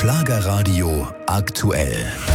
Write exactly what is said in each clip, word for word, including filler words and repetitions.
Schlagerradio aktuell.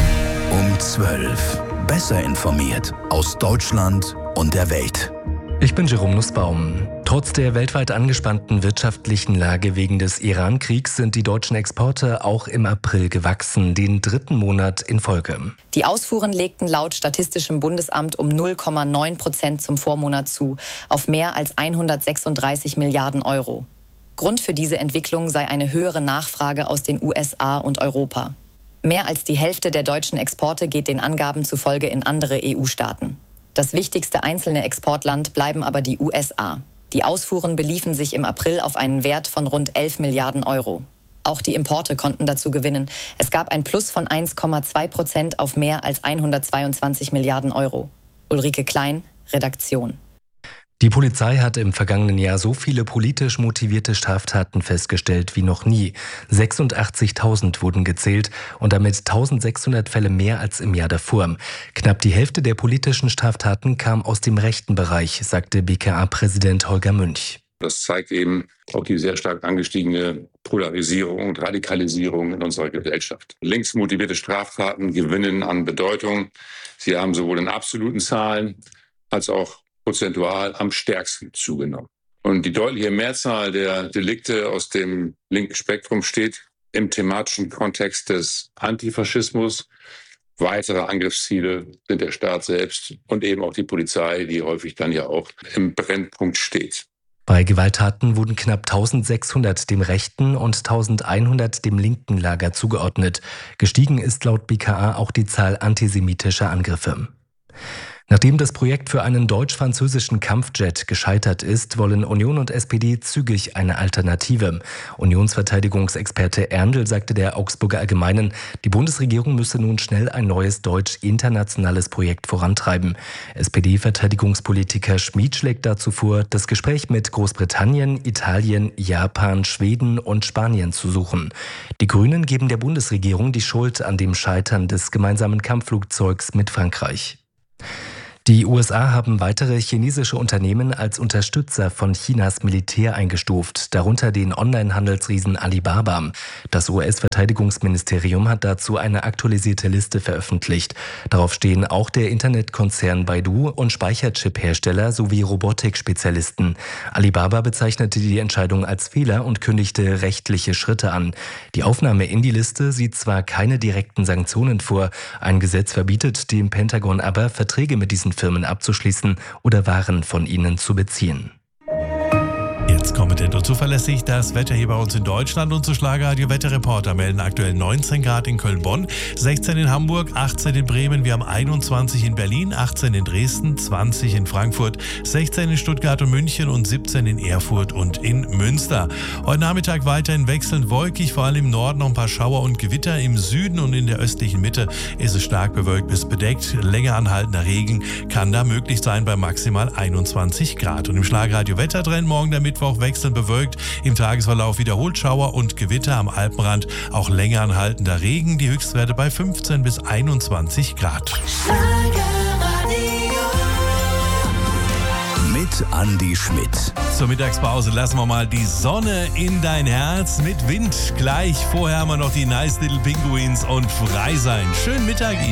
Um zwölf. Besser informiert aus Deutschland und der Welt. Ich bin Jerome Nussbaum. Trotz der weltweit angespannten wirtschaftlichen Lage wegen des Iran-Kriegs sind die deutschen Exporte auch im April gewachsen, den dritten Monat in Folge. Die Ausfuhren legten laut Statistischem Bundesamt um null Komma neun Prozent zum Vormonat zu, auf mehr als hundertsechsunddreißig Milliarden Euro. Grund für diese Entwicklung sei eine höhere Nachfrage aus den U S A und Europa. Mehr als die Hälfte der deutschen Exporte geht den Angaben zufolge in andere E U-Staaten. Das wichtigste einzelne Exportland bleiben aber die U S A. Die Ausfuhren beliefen sich im April auf einen Wert von rund elf Milliarden Euro. Auch die Importe konnten dazu gewinnen. Es gab ein Plus von eins Komma zwei Prozent auf mehr als hundertzweiundzwanzig Milliarden Euro. Ulrike Klein, Redaktion. Die Polizei hat im vergangenen Jahr so viele politisch motivierte Straftaten festgestellt wie noch nie. sechsundachtzigtausend wurden gezählt und damit eintausendsechshundert Fälle mehr als im Jahr davor. Knapp die Hälfte der politischen Straftaten kam aus dem rechten Bereich, sagte B K A-Präsident Holger Münch. Das zeigt eben auch die sehr stark angestiegene Polarisierung und Radikalisierung in unserer Gesellschaft. Links motivierte Straftaten gewinnen an Bedeutung. Sie haben sowohl in absoluten Zahlen als auch prozentual am stärksten zugenommen. Und die deutliche Mehrzahl der Delikte aus dem linken Spektrum steht im thematischen Kontext des Antifaschismus. Weitere Angriffsziele sind der Staat selbst und eben auch die Polizei, die häufig dann ja auch im Brennpunkt steht. Bei Gewalttaten wurden knapp eintausendsechshundert dem rechten und eintausendeinhundert dem linken Lager zugeordnet. Gestiegen ist laut B K A auch die Zahl antisemitischer Angriffe. Nachdem das Projekt für einen deutsch-französischen Kampfjet gescheitert ist, wollen Union und S P D zügig eine Alternative. Unionsverteidigungsexperte Erndl sagte der Augsburger Allgemeinen, die Bundesregierung müsse nun schnell ein neues deutsch-internationales Projekt vorantreiben. S P D-Verteidigungspolitiker Schmid schlägt dazu vor, das Gespräch mit Großbritannien, Italien, Japan, Schweden und Spanien zu suchen. Die Grünen geben der Bundesregierung die Schuld an dem Scheitern des gemeinsamen Kampfflugzeugs mit Frankreich. Die U S A haben weitere chinesische Unternehmen als Unterstützer von Chinas Militär eingestuft, darunter den Online-Handelsriesen Alibaba. Das U S-Verteidigungsministerium hat dazu eine aktualisierte Liste veröffentlicht. Darauf stehen auch der Internetkonzern Baidu und Speicherchip-Hersteller sowie Robotikspezialisten. Alibaba bezeichnete die Entscheidung als Fehler und kündigte rechtliche Schritte an. Die Aufnahme in die Liste sieht zwar keine direkten Sanktionen vor, ein Gesetz verbietet dem Pentagon aber, Verträge mit diesen Firmen abzuschließen oder Waren von ihnen zu beziehen. Jetzt kompetent und zuverlässig das Wetter hier bei uns in Deutschland. Unsere Schlagerradio-Wetterreporter melden aktuell neunzehn Grad in Köln-Bonn, sechzehn in Hamburg, achtzehn in Bremen, wir haben einundzwanzig in Berlin, achtzehn in Dresden, zwanzig in Frankfurt, sechzehn in Stuttgart und München und siebzehn in Erfurt und in Münster. Heute Nachmittag weiterhin wechselnd wolkig, vor allem im Norden noch ein paar Schauer und Gewitter. Im Süden und in der östlichen Mitte ist es stark bewölkt bis bedeckt. Länger anhaltender Regen kann da möglich sein bei maximal einundzwanzig Grad. Und im Schlagerradio-Wettertrend morgen der Mittwoch wechselnd bewölkt, im Tagesverlauf wiederholt Schauer und Gewitter, am Alpenrand auch länger anhaltender Regen, die Höchstwerte bei fünfzehn bis einundzwanzig Grad. Mit Andi Schmidt. Zur Mittagspause lassen wir mal die Sonne in dein Herz mit Wind. Gleich vorher haben wir noch die Nice Little Pinguins und Frei sein. Schönen Mittag Ihnen.